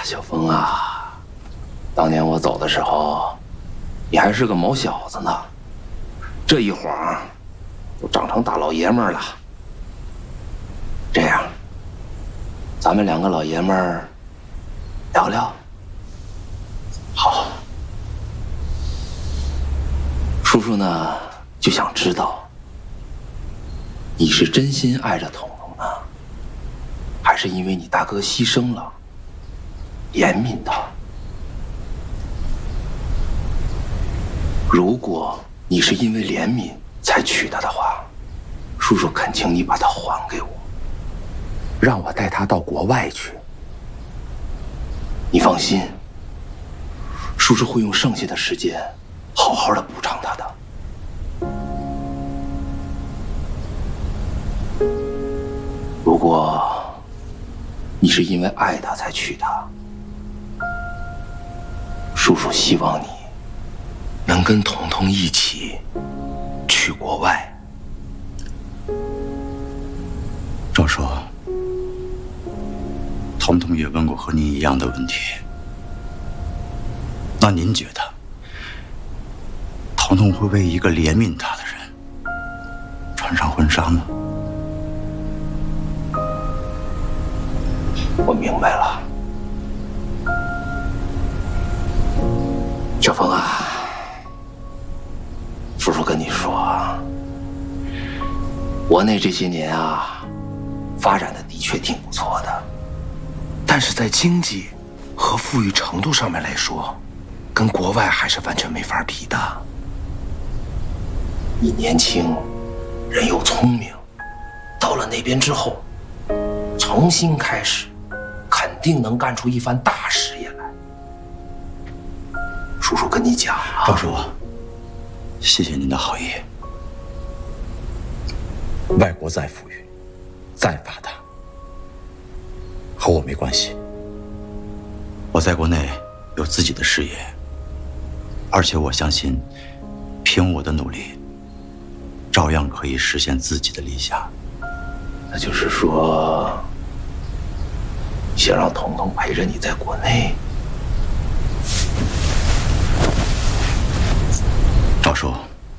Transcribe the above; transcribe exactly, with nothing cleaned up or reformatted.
小峰啊，当年我走的时候，你还是个毛小子呢，这一晃，都长成大老爷们儿了。这样，咱们两个老爷们儿聊聊。好，叔叔呢就想知道，你是真心爱着彤彤呢，还是因为你大哥牺牲了，怜悯他？如果你是因为怜悯才娶她的话，叔叔恳请你把她还给我，让我带她到国外去。你放心，叔叔会用剩下的时间好好的补偿她的。如果你是因为爱她才娶她，叔叔希望你能跟彤彤一起去国外。 赵叔，彤彤也问过和您一样的问题。那您觉得，彤彤会为一个怜悯她的人穿上婚纱吗？ 我明白了，小峰啊，叔叔跟你说，国内这些年啊，发展的的确挺不错的，但是在经济和富裕程度上面来说，跟国外还是完全没法比的。你年轻，人又聪明，到了那边之后，重新开始，肯定能干出一番大事业来。叔叔跟你讲啊， 赵叔，谢谢您的好意。外国再富裕，再发达，和我没关系。我在国内有自己的事业，而且我相信，凭我的努力，照样可以实现自己的理想。 那就是说，想让彤彤陪着你在国内。 赵叔。